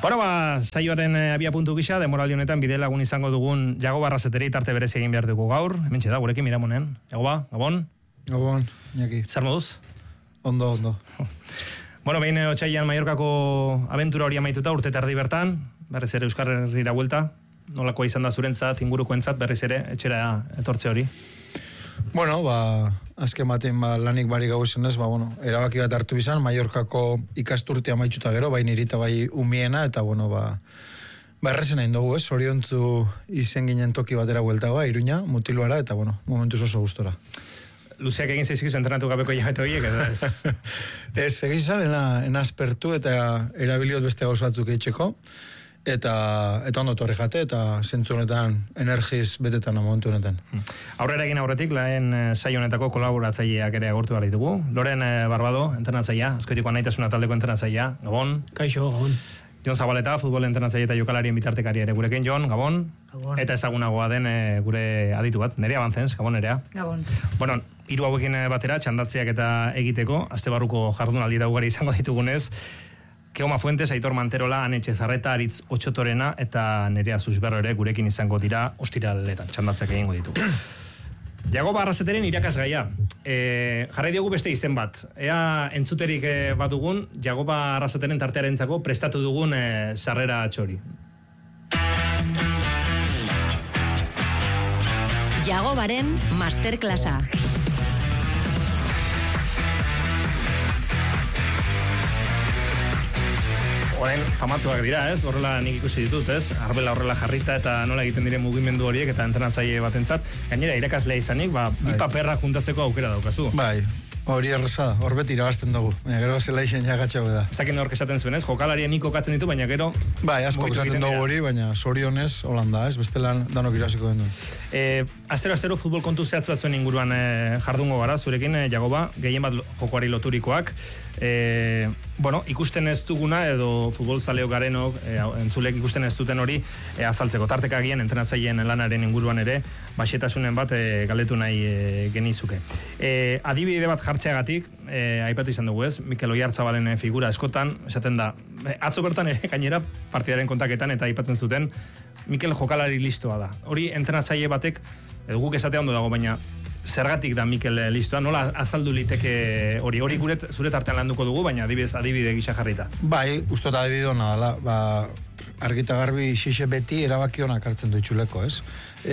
Bueno, saioaren abia puntu gisa, demoraldi honetan bide lagun izango dugun Jagoba Arrazeteri tarte berezi egin behar dugu gaur. Hementxe da, gurekin Miramonen. Jagoba, Gabon? Gabon, Iñaki. Zer moduz? Ondo. Bueno, behin otsailean Mallorcako abentura hori amaituta urte tardi bertan, berriz ere Euskal Herrira buelta, nolakoa izan da zurentzat, ingurukoentzat, berriz ere, etxera etortze hori? Bueno, azken batean lanik barik gau zenez, erabaki bat hartu bizan, Mallorcako ikasturtea amaituta gero, bai nirita bai umiena, eta errezen hain dugu, oriontzu izen ginen toki batera bueltagoa, Iruña, Mutiluara, eta momentuz oso gustora. Luzeak egin zaizkizu entrenatu gabeko jabete horiek, edo ez? Ez, egin zan, enazpertu eta erabiliot beste gauz batzuk eitxeko, eta ondo torri jate, eta zentzu honetan energiz betetan momentu honetan. Aurrera egin aurretik, lehen saio honetako kolaboratzaileak ere agortu behar ditugu. Loren Barbado, entrenatzailea, azkoitiko anaitasuna taldeko entrenatzailea, Gabon. Kaixo, Gabon. Jon Zabaleta, futbol entrenatzaile eta jokalarien bitartekari ere gurekin, Jon, Gabon. Gabon. Eta ezagunagoa den gure aditu bat, Nerea Bantzens, Gabon, Nerea. Gabon. Bueno, hiru hauekin batera, txandatzeak eta egiteko, aste barruko jardunaldi da ugari izango ditugunez, Keoma Fuentes, Aitor Manterola, Anetxe Zarreta, Aritz Otxotorena eta Nerea Zuzberro ere gurekin izango dira ostiraletan, txandatzeak egingo ditugu. Jagoba Arrazeteren irakasgaia. Jarrai diogu beste izen bat. Ea entzuterik bat dugun, Jagoba Arrazeteren tartearentzako prestatu dugun sarrera txori. Jagobaren masterklasa. Orain famatuak dira, ez? Horrela nik ikusi ditut, ez? Arbela horrela jarrita eta nola egiten diren mugimendu horiek eta entrenatzaile batentzat. Gainera irakaslea izanik, bi paperra juntatzeko aukera daukazu. Bai, hori erreza da, hor beti irabazten dugu. Gero zela isen jagatxago da. Ez dakit nork esaten zuen, ez? Jokalarien nik kokatzen ditu, baina gero... Bai, asko esaten dugu hori, baina zorionez, Holanda, ez? Bestelan danok irasiko den du. Astero futbol kontu zehatz batzuen inguruan jardungo gara, zurekin, Jagoba, gehien bat jokoari loturikoak. Ikusten ez duguna edo futbol zaleo garenok, entzulek ikusten ez duten hori azaltzeko. Tarteka agien entrenatzaileen lanaren inguruan ere, baxetasunen bat galdetu nahi genizuke. Adibide bat jartzeagatik, aipatu izan dugu ez, Mikel Oiartzabalen figura eskotan, esaten da, atzo bertan ere gainera partidaren kontaketan eta aipatzen zuten, Mikel jokalari listoa da. Hori entrenatzaile batek, edo guk esatea ondo dago, baina zergatik da Mikel listoa, nola azaldu liteke hori zure tartean landuko dugu, baina adibide gisa jarrita. Bai, ustot adibide hona dela, argita garbi xixe beti erabaki honak hartzen du itxuleko, ez?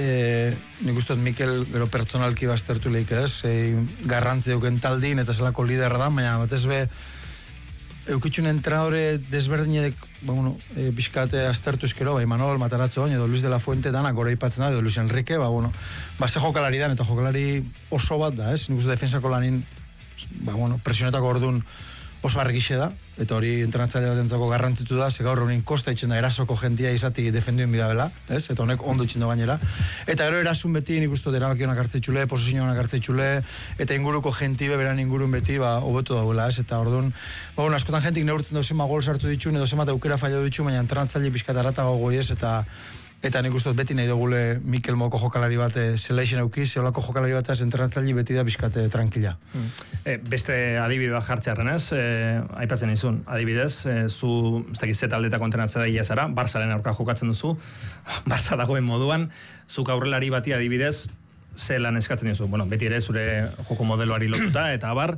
Nik ustot Mikel gero pertsonalki baztertu lehik, ez? Garrantzi duken taldin eta zelako liderra da, baina batez be eukitxun entrenadore desberdinek, pixkate aztertu eskero, Imanol Matarazzo, edo Luis de la Fuente danak gora ipatzen da, edo Luis Enrique, ze jokalari dan, eta jokalari oso bat da, ez? Nik uste defensako lanin, presionetako orduan oso argixe da, eta hori entrenatzaile batentzako garrantzitu da, ze gaur honin kosta itxen da erasoko jentia izatik defenduen bidabela, ez? Eta honek ondo itxen da gainera. Eta gero erasun beti nik uste erabakionak hartzeitxule, posizionak hartzeitxule, eta inguruko jentibe beran ingurun beti, hobetu dagoela, ez? Eta orduan, askotan jentik neurtzen dauzema gol sartu ditxun, edo zemat aukera fallo ditxun, baina entrenatzaile pixkat aratago goiez, eta nik uste beti nahi dugule Mikel moko jokalari bat zelaixen aukiz, zeolako jokalari bat entrenatzaile beti da pixkat tranquila. Beste adibide bat jartzearen ez, aipatzen izun, adibidez, zu, ez dakit zeta aldetako entrenatzailea zara, Barsaren aurka jokatzen duzu, Barsa dagoen moduan, zuk aurrelari bati adibidez, zelan eskatzen duzu, beti ere zure joko modeloari lotuta, eta abar,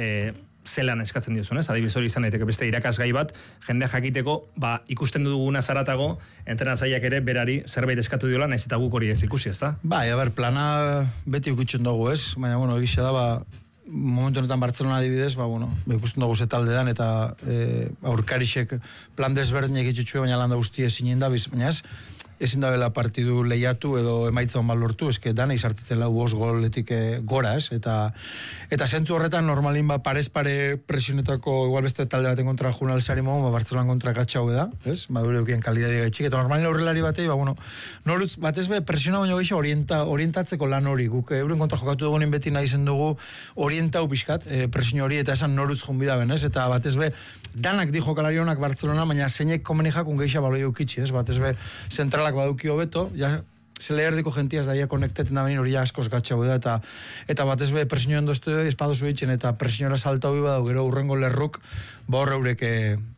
zelan eskatzen diozun, ez? Adibidez hori izan daiteke beste irakasgai bat, jendea jakiteko, ikusten duguna zaratago, entrenatzaileak ere berari zerbait eskatu diola, nahiz eta guk hori ez ikusi, ez da? Bai, plana beti ikutzen dugu, ez? Baina, egisa da, momentu honetan Bartzelona adibidez, ikusten dugu ze talde dan, eta aurkarixek plan desberdinek itxutxue, baina landa guzti ezin da, baina ezin da bela partidu lehiatu edo emaitza onbal lortu, eske dana izartzen lau 5 goletik gora, ez? Eta zentzu horretan normalin parez pare presionetako igual beste talde baten kontra Junal Sarimo, Bartzelonan kontra gatxaue da, ez? Dure dukien kalidadi gaitxik, eta normalin aurrelari batei, norutz, batez be presiona baino gehiago orientatzeko lan hori, guk euren kontra jokatu dugunin beti nahi zen dugu orientau pixkat, presio hori, eta esan norutz junbida ben, ez? Eta batez be, danak di jokalari honak Bartzelona, baina zeinek komenijak ungeixa baloi eukitxi, ez? Batez be, zentralak baduki hobeto, ja, zele erdiko jentia ez daia konekteten da benin hori askoz gatxau da, eta batez be presioen doztu espadozu eitzen, eta presiora salta hori badau, gero urrengo lerruk, horre eurek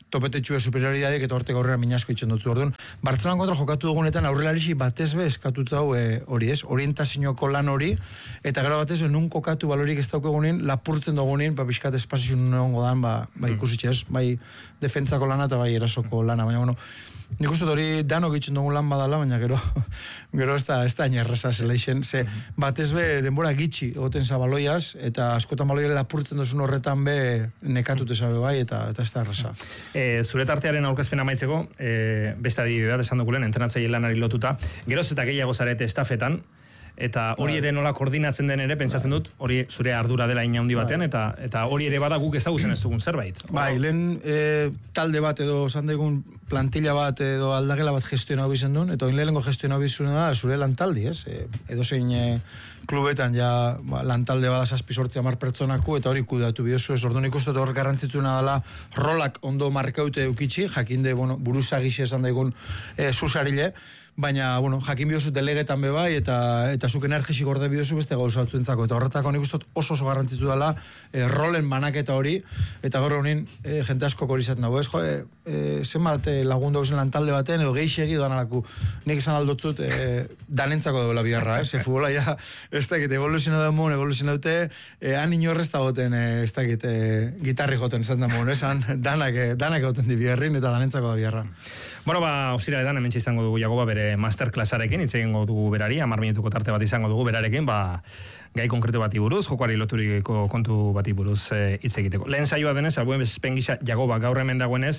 topetetxue superioridadek eta hortek aurrera minasko itxen dutzu. Orduan, Bartzelonan kontra jokatu dugunetan aurrelarixi batezbe eskatutza hori ez, orientazioko lan hori, eta gero batezbe nun kokatu balorik ez daukegunin, lapurtzen dugunin, pixkat espazioen egongo dan, ikusitxe ez, bai defentsako lana eta bai erasoko lana, baina bueno, nik uste hori danok itxen dugun lan badala, baina gero ez da inerreza zela isen, ze batezbe denbora gitxi egoten zabaloiaz, eta askotan baloiare lapurtzen duzun horretan be nekatute zabe bai, eta ez da erreza. Zure tartearen aurkezpena amaitzeko, beste adibide bat esan dugulen, entrenatzaile lanari lotuta, geroz eta gehiago zarete estafetan, eta hori ere nola koordinatzen den ere, pentsatzen dut, hori zure ardura dela ina handi batean, eta hori ere bada guk ezagutzen ez dugun zerbait. Bai, lehen talde bat edo zandegun plantilla bat edo aldagela bat gestionau bizen duen, eta lehenengo gestionau bizuna da zure lantaldi, ez? Edo zein klubetan ja lantalde bada 7-8 pertsonaku, eta hori kudeatu biozu, ez orduan ikustot hor garrantzitsuna dela rolak ondo markaute eukitzi, jakinde buruzagixe esan daigun zuzarile, baina, jakin biozu delegetan bebai, eta zuk energixik orde biozu beste gauza batzuentzako, eta horretako nik ustot oso garrantzitsu dela rolen banaketa hori, eta gaur honin jente asko hori izaten dago, zenbat lagundu hausen lantalde baten, edo geixegi doan alaku, nik esan aldotzut danentzako duela biharra, ze futbola ja, ez dakit, evoluzioa da mun, evoluzioa dute, han inorrez da goten, ez dakit, gitarri joten zen da mun, esan danak goten di biharrin, eta danentzako da biharra. Bueno, osira edan, hemen izango dugu Jagoba bere masterclassarekin, hitz egingo dugu berari, 10 minutuko tarte bat izango dugu berarekin, gai konkretu bati buruz, jokoari loturiko kontu bati buruz hitz egiteko. Lehen saioa denez, albuen bezpen gisa Jagoba gaur hemen dagoenez,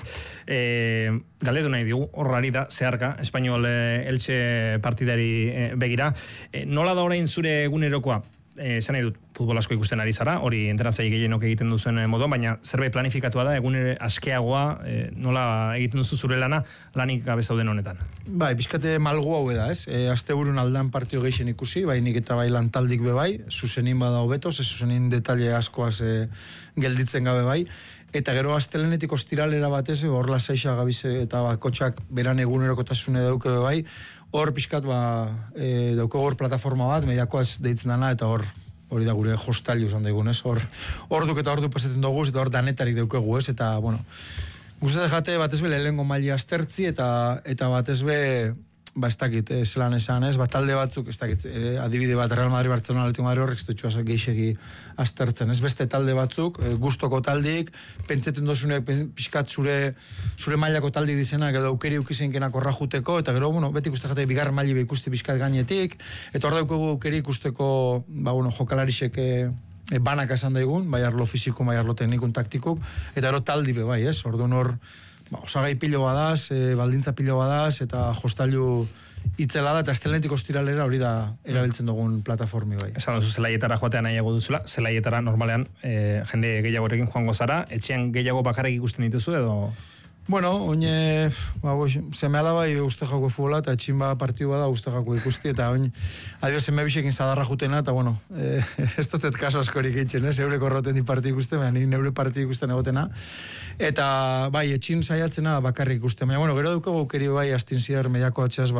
galdetu nahi digu, horrari da, zeharka, Espainol Elche partidari begira. Nola da orain zure egunerokoa? Esan nahi dut, futbol asko ikusten ari zara, hori entrenatzaile gehienok egiten duzen moduan, baina zerbait planifikatua da, egunere askeagoa, nola egiten duzu zure lana, lanik gabe zauden honetan? Bai, bizkate malgu hau da, ez? Asteburun aldan partio gehien ikusi, bai nik eta bai lantaldik be bai, zuzenin bada hobeto, zuzenin detalle askoaz gelditzen gabe bai, eta gero astelenetik ostiralera batez, hor lasaixa gabize eta kotxak beran egunerokotasune dauke be bai, hor pixkat dauko hor plataforma bat, mediakoaz deitzen dana, eta hori da gure hostailu esan daigun, ez? Hor duk eta hor du paseten dugu, eta hor danetarik daukegu, ez? Eta, gustatzen jate batezbe lehengo maili astertzi, eta batezbe, ez dakit, zelan esan, ez? Talde batzuk, ez dakit, adibide bat, Real Madrid, Barcelona, Atletico Madrid horrek zutxua geixegi astertzen, ez? Beste talde batzuk, gustoko taldik, pentseten dozune, pixkat zure mailako taldik dizenak, edo aukeri ukizenkenak horra juteko, eta gero, beti ikuste jate, bigarren maili be ikusti pixkat gainetik, eta hor daukagu aukeri ikusteko, jokalarixek banak esan daigun, bai arlo fiziko, bai arlo teknikun taktikuk, eta gero taldi be bai, ez? Orduan hor, osagai pilo badaz, baldintza pilo badaz, eta jostailu itzela da, eta estelenetik ostiralera hori da erabiltzen dugun plataformi bai. Esan duzu zelaietara joatean nahiago duzula, zelaietara normalean jende gehiagorekin joango zara, etxean gehiago bakarrik ikusten dituzu edo... Bueno, oine, seme alabai uste jako futbola, eta etxinba partidu bada uste jako ikusti, eta oin, adio seme bisekin zadarra jutena, eta ez dut kaso askorik eitzen, eureko erroten di partidu ikusten, baina ni neure partidu ikusten egotena, eta bai, etxin saiatzena bakarrik ikusten, baina, gero dukago aukeri bai, astin ziar mediako atxeaz,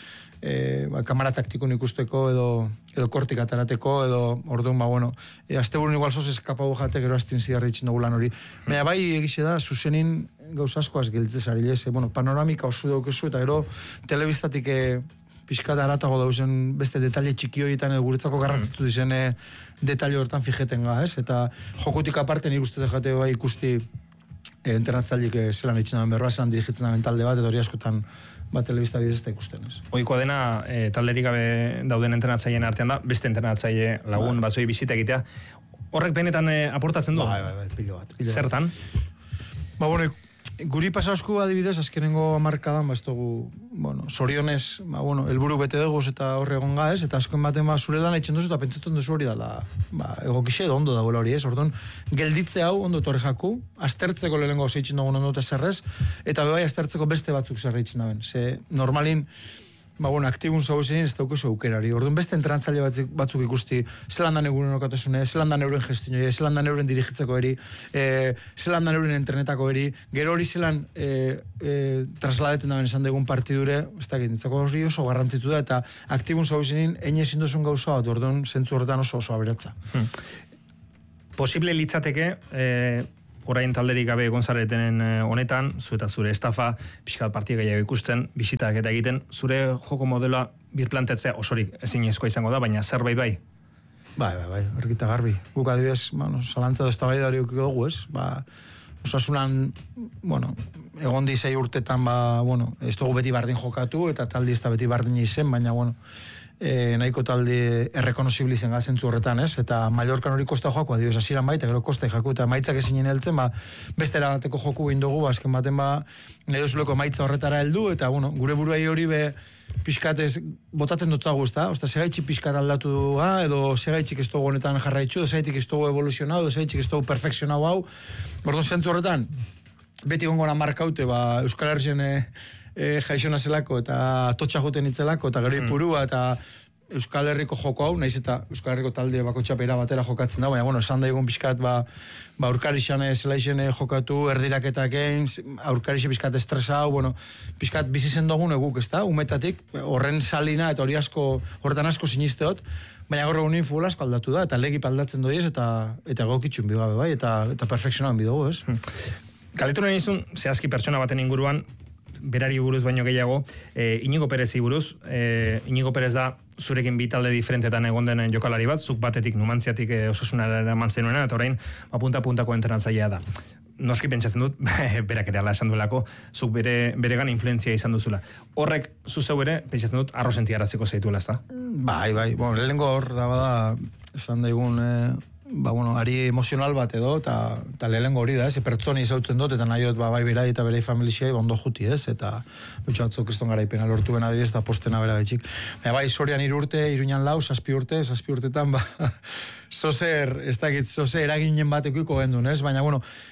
kamara taktikun ikusteko, edo kortik atarateko, edo orduan, asteburun igual soz eskapau jate, gero astin ziar eitzen dugu lan hori. Baina bai, egize da, zuzenin gauz askoaz giltzez ari lez, panoramika osu daukezu, eta gero telebistatik pixkat aratago dauzen beste detalle txiki horietan guretzako garrantzitu dizen detalle hortan fijeten ga, ez? Eta jokutik aparte nik uste jate bai ikusti entrenatzailik zelan itxenan berroa, zelan dirigitzen da talde bat, eta hori askotan telebista bidez eta ikusten, ez? Oikoa dena, talderik gabe dauden entrenatzaileen artean da, beste entrenatzaile lagun batzoi bizita egitea. Horrek benetan aportatzen du? Bai, pilo bat. Zertan? Guri pasausku adibidez, azkenengo amarkadan, ez dugu, sorionez, helburu bete dugu eta horre egon ga, ez? Eta azken baten zure lan eitzen duzu, eta pentsatzen duzu hori dala, egokixe edo ondo dagoela hori, ez? Orduan, gelditze hau ondo torre jaku, astertzeko lehenengo zeitzen dugun ondo eta zerrez, eta bebai astertzeko beste batzuk zerreitzen daben. Ze normalin, aktibun zau zenin ez dauko aukerari. Orduan beste entrantzale batzuk ikusti, zelan dan egunen okatasune, zelan dan euren gestinoi, zelan dan euren dirigitzeko eri, zelan dan euren entrenetako eri, gero hori zelan trasladeten daben esan degun partidure, ez da gintzako hori oso garrantzitu da, eta aktibun zau zenin, egin ezin duzun gauza bat, orduan zentzu horretan oso aberatza. Posible litzateke, orain talderik gabe egon zaretenen honetan, zu eta zure estafa, pixkat partia gehiago ikusten, bisitak eta egiten, zure joko modeloa birplantetzea osorik ezinezkoa izango da, baina zerbait bai? Bai, argita garbi. Guk adibidez, zalantza dozta bai da hori dugu, ez? Osasunan, egon di 6 urtetan, ez dugu beti bardin jokatu, eta taldi ez da beti bardin izen, baina, nahiko talde errekonosibli zen gazentzu horretan, ez? Eta Mallorcan hori kosta joako, adibidez, hasieran bai, eta gero kosta jaku, eta maitzak ezinen heltzen, beste erabateko joku egin dugu, azken baten nahi duzuleko maitza horretara heldu, eta, gure buruai hori pixkatez botaten dutzagu, ez da? Osta, segaitxik pixkat aldatu du, edo segaitxik ez dugu honetan jarraitxu, edo segaitxik ez dugu evoluzionau, edo segaitxik ez dugu perfekzionau hau. Orduan, zentzu horretan, beti gongona markaute, Euskal Herrien jaixona zelako, eta totxa joten itzelako, eta gero ipurua, eta Euskal Herriko joko hau, naiz eta Euskal Herriko talde bakotxapera batera jokatzen da, baina, esan daigun pixkat, aurkarixan zelaixen jokatu, erdiraketak egin, aurkarixe pixkat estresa hau, pixkat bizizen dugun eguk, ez da, umetatik, horren salina, eta horretan asko sinisteot, baina gaur egunin futbol asko aldatu da, eta legip aldatzen doiez, eta gokitxun bigabe, bai, eta perfekzionan bidugu, ez? Galetu nahi izun, zehazki pertsona baten inguruan, berari buruz baino gehiago, Inigo Perezi buruz, Inigo Perez da zurekin bi talde diferentetan egon den jokalari bat, zuk batetik numantziatik osasunara eraman zenuena, eta orain punta-puntako entrenatzailea da. Noski pentsatzen dut, berak ere ala esan duelako, zuk beregan influentzia izan duzula. Horrek, zuzeu ere, pentsatzen dut, arrosentiaraziko zaituela, ez da? Bai, lehenengo hor da esan daigun, ari emozional bat edo, eta lehenengo hori da, pertsoni izautzen dut, eta nahi dut, bai berai eta berai familiziai ondo juti, ez, eta butxatzuk kriston garaipena lortu ben adibidez, eta postena bera betxik. Bai, Sorian 3 urte, Iruñan 4, 7 urtetan, zozer eraginen bateko gendun, ez, baina,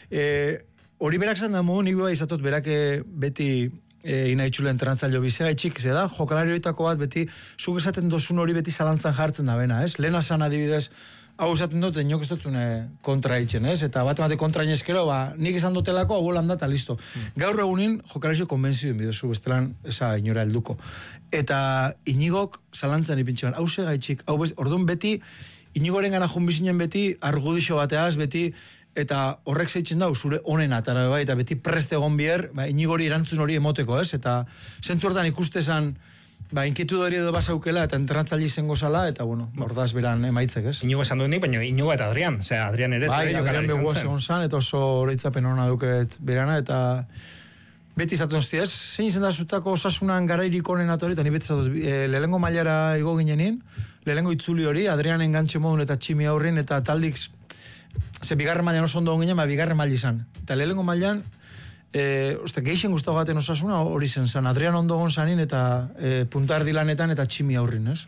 hori berak zan da modu, nik bai izatot berak beti inaitxulen entrenatzaileo bizea etxik, ze da, jokalari horietako bat beti, zuk esaten dozun hori beti zalantzan jartzen da bena, ez, lehen asan adibidez, hau esaten dut, inok ez dutune kontra itxen, ez? Eta bat kontra inezkero, nik esan dutelako, hau bolan da, eta listo. Gaur egunin, jokalexo konbentzioen bidezu, bestelan, esa inora helduko. Eta Inigok zalantzan ipintxean, hau segaitxik, orduan beti, Inigoren gana junbizinen beti, argudixo bateaz, beti, eta horrek zeitzen dau, zure honen atara, bai, eta beti preste egon bier, Inigori erantzun hori emoteko, ez? Eta zentzu hortan ikustezan, inquietud hori edo basaukela, eta entrenatzaile izango zala, eta, ordaz beran emaitzek, ez? Inigo esan dut nik, baina Inigo eta Adrian, Adrian ere zure jokalari izan zen. Eta oso horitzapen hona duket berana, eta beti izaten hostia, ez? Zein izan da zutako osasunan garairik honen atori, eta ni beti zatut, lehengo mailara igo ginenin, lehengo itzuli hori, Adrian engantxe modun eta tximi aurrin, eta taldik, bigarren mailan oso ondo ginen, bigarren mail izan. Eta lehengo mailan, geixen guztau gaten osasuna hori zen, Adrian ondogon zanin eta puntardi lanetan eta tximi aurrin, ez?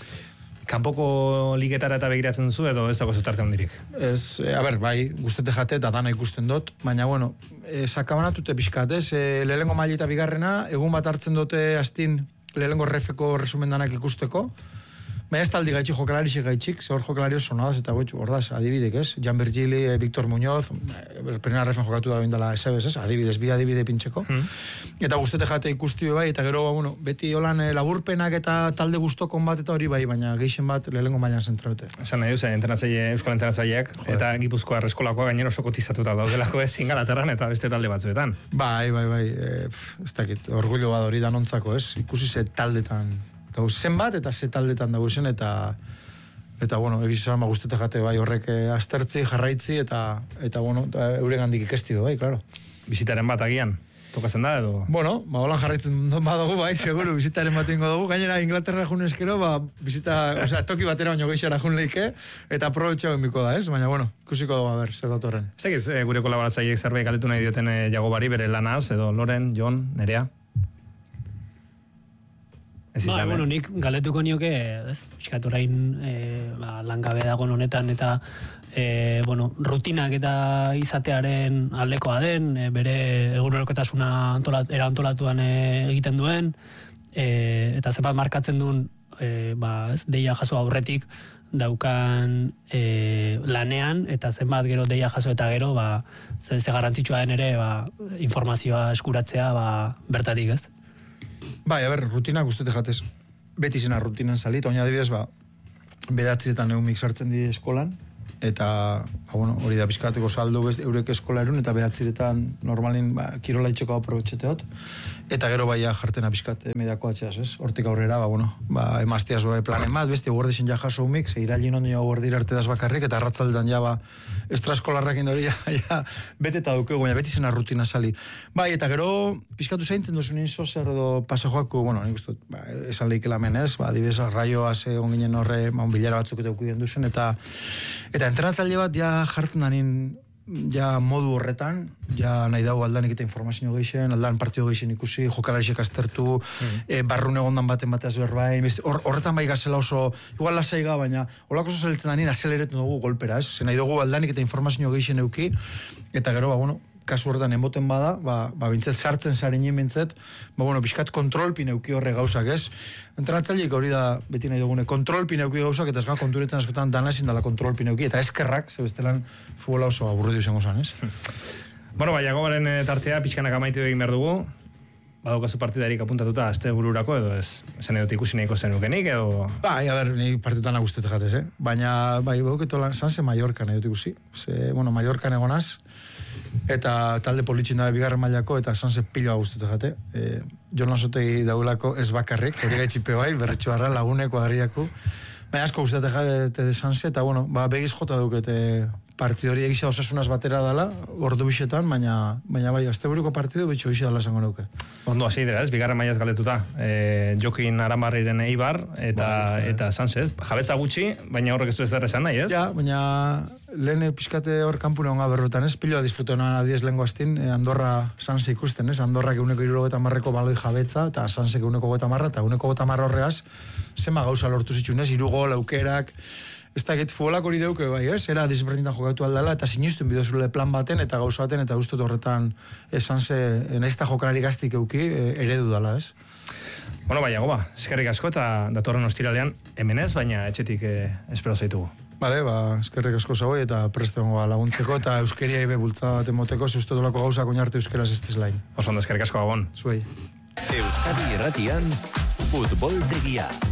Kanpoko ligetara eta begiratzen duzu edo ez dago zutarte hondirik? Bai, guztete jate eta dana ikusten dut, baina, sakabanatute pixkat, ez? Lehengo maili eta bigarrena, egun bat hartzen dute astin lehengo refeko resumen danak ikusteko, baina ez taldi gaitxik, jokalari gaitxik, hor jokalari oso nadaz eta ordaz, adibidek, ez? Jan Bergili, Victor Muñoz, primera refen jokatu da oindala esebez, ez? Adibidez, bi adibide pintxeko. Eta guztete jate ikusti bai, eta gero, beti holan laburpenak eta talde guztokon bat eta hori bai, baina geixen bat lehengo mailan zentraute. Esan nahi duzen, euskal entrenatzaileak, eta Gipuzkoa Eskolakoa gainero oso kotizatuta daudelako ez, Ingalaterran eta beste talde batzuetan. Bai, ez dakit, orgullo bat hori danontzako, ez? Ikusi ze taldetan zenbat eta ze taldetan dago zen, eta egiz esan guztete jate bai horrek aztertzi, jarraitzi, eta euren handik ikesti bai, klaro. Bizitaren bat agian, tokatzen da edo? Holan jarraitzen badugu bai, seguru, bizitaren bat ingo dugu, gainera Inglaterra junezkero, toki batera baino geixara jun leike, eta aprobetxago emiko da, ez? Baina, ikusiko dugu, zer datorren. Zegiz, gure kolaboratzaileek zerbait galdetu nahi dioten Jagobari, bere lanaz, edo Loren, Jon, Nerea? Nik galetuko nioke, ez, piskat orain langabe dagoen honetan eta rutinak eta izatearen aldekoa den, bere egunerokotasuna erantolatuan egiten duen, eta zenbat markatzen duen, deia jaso aurretik daukan lanean, eta zenbat gero deia jaso eta gero, ze garrantzitsua den ere, informazioa eskuratzea bertatik, ez? Bai, rutina guztete jatez, beti zena rutinan salit, oina adibidez, bedatzietan neumik sartzen di eskolan, eta hori da bizkatuko saldo eurek eskolarun, eta behatziretan normalin kirola itxeko aprobetxeteot, eta gero baia jartena bizkat mediako atxeaz, ez? Hortik aurrera, emaztiaz planen bat, besti guardixen ja jaso humik, ze irailin ondio guardira artedaz bakarrik, eta arratzaldan ja estraskolarrak indori, bete eta duke, baina beti zena rutina sali. Bai, eta gero, bizkatu zaintzen duzu ninzo zer edo pasajoako, nik uste, esan lehikela menez, adibidez, raioaz egon ginen horre, bilara batzuk eta ukiden duzen, eta entrenatzaile bat ja jartzen danin, ja modu horretan, ja nahi dago aldanik eta informazio geixen, aldan partio geixen ikusi, jokalarixek aztertu, barrun egondan bateaz berbain, horretan bai gazela oso, igual lasaiga, baina holako oso zelitzen danin azeleretu dugu golpera, ez? Ze nahi dugu aldanik eta informazio geixen euki, eta gero, kasu horretan emoten bada, bintzet sartzen sarinen bintzet, bizkat kontrolpin euki horre gauzak, ez? Entrenatzaileik hori da beti nahi dugune, kontrolpin euki gauzak, eta eskan konturetzen askotan dana ezin dela kontrolpin euki, eta eskerrak, ze bestelan futbola oso aburridu izango zan, ez? Jagobaren tartea, pixkanak amaitu egin behar dugu, badaukazu partidarik apuntatuta azte bururako, edo ez? Esan edot ikusi nahiko zenukenik, edo... Ni partitutan agustet jatez, baina, bauketo lan, zanze Mallorcan edot ikusi, Mallorcan egonaz, eta talde politxin da bigarren mailako, eta zanze pilo agustet jate. Jon Lasotegi daulako ez bakarrik, hori gaitxipe bai, berretxu harra, laguneko agriako, baina asko guztetak jate zanze, eta begiz jota dukete partidu hori egisa osasunaz batera dela, ordu bixetan, baina bai, asteburuko partidu bitxo egisa dela esango nuke. Ondo, hasi dira, ez? Bigarren mailaz galetuta. Jokin Aramarriren Eibar, eta Sanzez. Jabetza gutxi, baina horrek ez du ez derra esan nahi, ez? Ja, baina lehen pixkate hor kanpune honga berrotan, ez? Piloa disfrutonan adiez lehenko astin, Andorra Sanze ikusten, ez? Andorrak eguneko 70 baloi jabetza, eta Sanzek eguneko 70, eta eguneko 70 horreaz, zema gauza lortu zitxunez, 3 gol, aukerak, ez da get futbolak hori deuke bai, ez? Era disberdintan jokatu aldala, eta sinistuen bidezule plan baten, eta gauza baten, eta guztot horretan Sanze, naizta jokalari gaztik euki, eredu dala, ez? Jagoba, eskerrik asko, eta datorren ostiralean, hemen ez, baina etxetik espero zaitugu. Eskerrik asko zaboi, eta preste hongo laguntzeko, eta euskeria ibe bultza bat emoteko, zeustotolako gauzak oinarte euskeraz ez lain. Oso ondo, eskerrik asko, Gabon. Zuei. Euskadi Irratian, futboltegia.